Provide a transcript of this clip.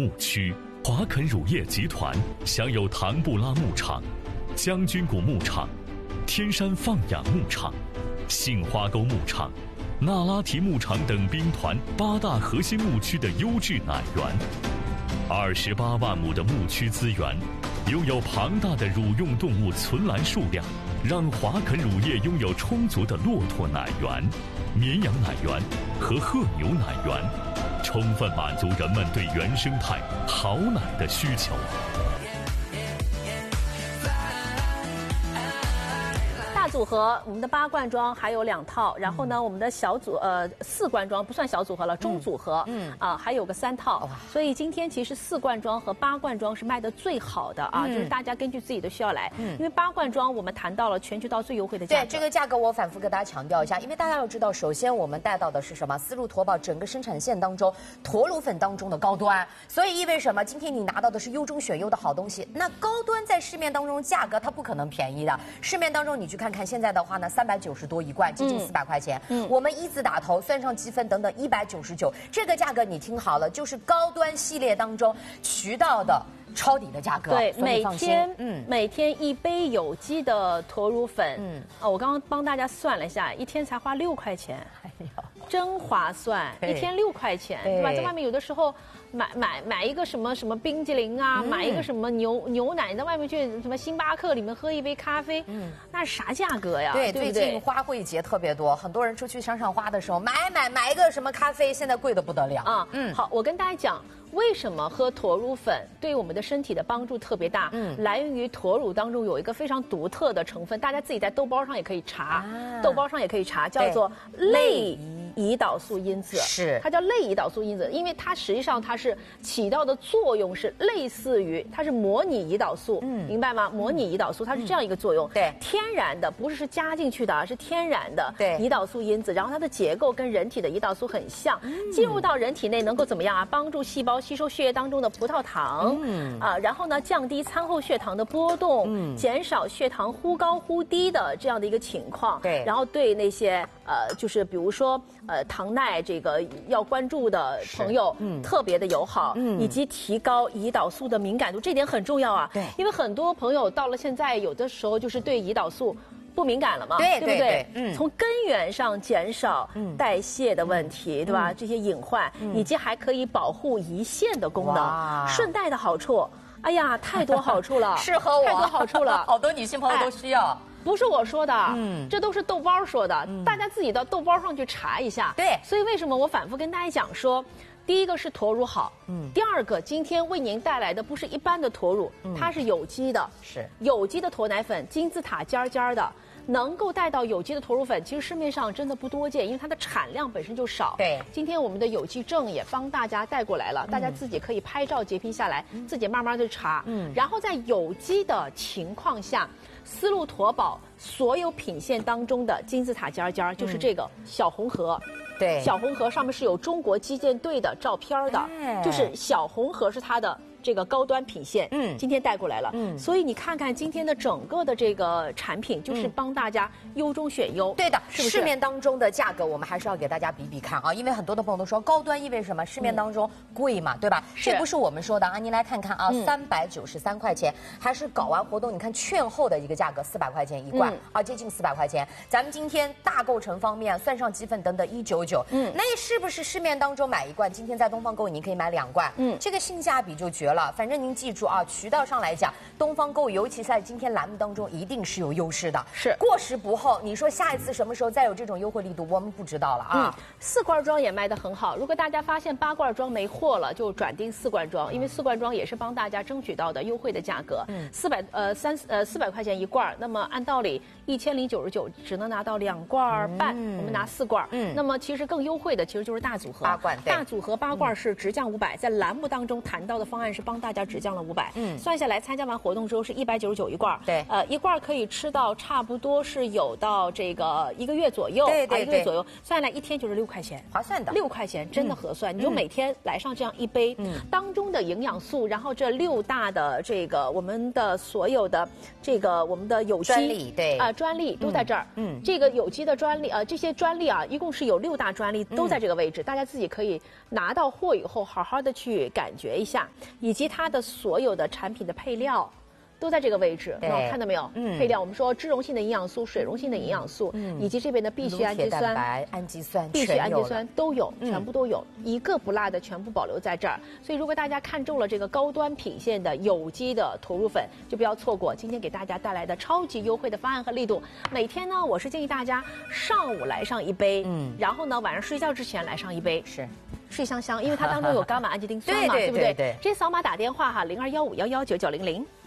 牧区，华肯乳业集团享有唐布拉牧场、将军谷牧场、天山放养牧场、杏花沟牧场、那拉提牧场等兵团8大核心牧区的优质奶源，28万亩的牧区资源，拥有庞大的乳用动物存栏数量，让华肯乳业拥有充足的骆驼奶源、绵羊奶源和褐牛奶源，充分满足人们对原生态好奶的需求。 大组合，我们的8罐装还有2套，然后呢，我们的小4罐装不算小组合了，中组合，还有个3套，所以今天其实4罐装和8罐装是卖的最好的啊，就是大家根据自己的需要来，因为8罐装我们谈到了全渠道最优惠的价格。 对，这个价格我反复跟大家强调一下，因为大家要知道，首先我们带到的是什么？丝路驼宝整个生产线当中驼乳粉当中的高端，所以意味什么？今天你拿到的是优中选优的好东西。那高端在市面当中价格它不可能便宜的，市面当中你去看看，现在的话呢，390多1罐，接近400块钱。我们一字打头，算上积分等等，199，这个价格你听好了，就是高端系列当中渠道的抄底的价格。 对，每天1杯有机的驼乳粉，我刚刚帮大家算了一下，一天才花6块钱，真划算，一天6块钱，对吧？在外面有的时候买一个什么冰激凌啊，买一个什么牛奶，在外面去什么星巴克里面喝一杯咖啡，那是啥价格呀？ 对，最近花卉节特别多，很多人出去赏花的时候买一个什么咖啡，现在贵得不得了啊。 好，我跟大家讲。为什么喝驼乳粉对我们的身体的帮助特别大？来源于驼乳当中有一个非常独特的成分，大家自己在豆包上也可以查，叫做类胰岛素因子。 是， 它叫类胰岛素因子，因为它实际上它是起到的作用是类似于，它是模拟胰岛素，明白吗？模拟胰岛素它是这样一个作用， 对， 天然的，不是加进去的，而是天然的胰岛素因子，然后它的结构跟人体的胰岛素很像，进入到人体内能够怎么样啊？帮助细胞吸收血液当中的葡萄糖，然后呢，降低餐后血糖的波动，减少血糖忽高忽低的这样的一个情况。 对， 然后对那些就是比如说糖耐这个要关注的朋友，特别的友好，以及提高胰岛素的敏感度，这点很重要啊。 对， 因为很多朋友到了现在，有的时候就是对胰岛素不敏感了嘛， 对不对？从根源上减少代谢的问题，对吧？这些隐患，以及还可以保护胰腺的功能，顺带的好处，哎呀，太多好处了， 适合我， 太多好处了， 好多女性朋友都需要。 不是我说的，这都是豆包说的，大家自己到豆包上去查一下。 对， 所以为什么我反复跟大家讲说，第一个是驼乳好，第二个今天为您带来的不是一般的驼乳，它是有机的， 是有机的驼奶粉，金字塔尖尖的。能够带到有机的驼乳粉，其实市面上真的不多见，因为它的产量本身就少。 对， 今天我们的有机证也帮大家带过来了，大家自己可以拍照截屏下来，自己慢慢的查。然后在有机的情况下，丝路驼宝所有品线当中的金字塔尖尖就是这个小红盒。 对， 小红盒上面是有中国击剑队的照片的，就是小红盒是它的这个高端品线，今天带过来了，所以你看看今天的整个的这个产品，就是帮大家优中选优。 对的， 是不是？ 市面当中的价格我们还是要给大家比比看啊，因为很多的朋友都说高端意味着什么？市面当中贵嘛，对吧？这不是我们说的啊，您来看看啊，393块钱，还是搞完活动，你看券后的一个价格400块钱1罐啊，接近400块钱。咱们今天大构成方面算上积分等等199，那是不是市面当中买1罐，今天在东方购物您可以买2罐，这个性价比就绝了。反正您记住啊，渠道上来讲，东方购物尤其在今天栏目当中一定是有优势的， 是过时不候。你说下一次什么时候再有这种优惠力度，我们不知道了啊。 4罐装也卖得很好，如果大家发现8罐装没货了，就转订4罐装，因为4罐装也是帮大家争取到的优惠的价格，400块钱1罐，那么按道理1099只能拿到2罐半，我们拿4罐，那么其实更优惠的其实就是大组合 8罐， 大组合8罐是直降500，在栏目当中谈到的方案是帮大家只降了500，算下来参加完活动之后是199一罐， 对， 一罐可以吃到差不多是有到这个1个月左右， 对对对，1 个月左右，算下来一天就是6块钱， 划算的 ，6块钱真的合算，你就每天来上这样一杯，当中的营养素，然后这6大的这个我们的所有的这个我们的有机专利，对专利都在这儿，这个有机的专利这些专利一共是有6大专利都在这个位置，大家自己可以拿到货以后好好的去感觉一下，以及它的所有的产品的配料。都在这个位置，看到没有？配料我们说脂溶性的营养素、水溶性的营养素，以及这边的必需氨基酸、 氨基酸、 必需氨基酸都有，全部都有，一个不落的全部保留在这儿。所以如果大家看中了这个高端品线的有机的驼乳粉，就不要错过今天给大家带来的超级优惠的方案和力度。每天呢，我是建议大家上午来上一杯，然后呢晚上睡觉之前来上一杯， 是。 睡香香，因为它当中有伽马氨基丁酸嘛，对不对？直接扫码打电话哈，0215119900。